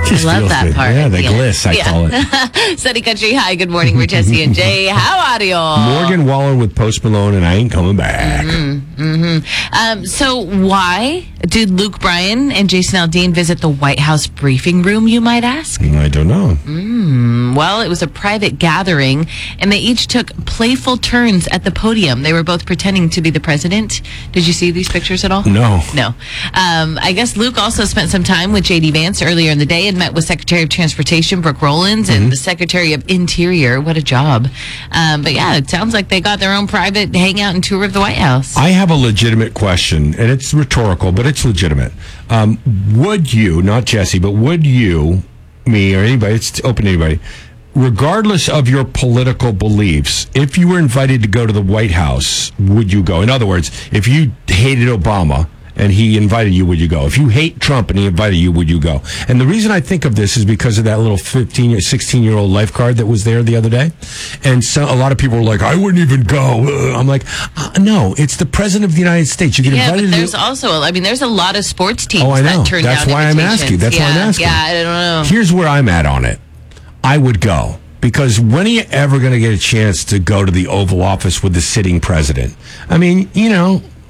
I love that good. part. Yeah, the gliss, I call it. Sunny Country, hi, good morning. We're Jesse and Jay. How are y'all? Morgan Wallen with Post Malone, and I ain't coming back. So why did Luke Bryan and Jason Aldean visit the White House briefing room, you might ask? I don't know. Well, it was a private gathering, and they each took playful turns at the podium. They were both pretending to be the president. Did you see these pictures at all? No. No. I guess Luke also spent some time with J.D. Vance earlier in the day and met with Secretary of Transportation Brooke Rollins and the Secretary of Interior. What a job. But yeah, it sounds like they got their own private hangout and tour of the White House. I have a legitimate question, and it's rhetorical, but it's legitimate. Would you, not Jesse, but would you, me, or anybody, it's open to anybody, regardless of your political beliefs, if you were invited to go to the White House, would you go? In other words, if you hated Obama and he invited you, would you go? If you hate Trump and he invited you, would you go? And the reason I think of this is because of that little 16-year-old lifeguard that was there the other day. And so a lot of people were like, I wouldn't even go. I'm like, no, it's the president of the United States. You get invited. But there's also, there's a lot of sports teams I know. that turn down That's why I'm asking. invitations. That's why I'm asking. Yeah, I don't know. Here's where I'm at on it. I would go. Because when are you ever going to get a chance to go to the Oval Office with the sitting president? I mean,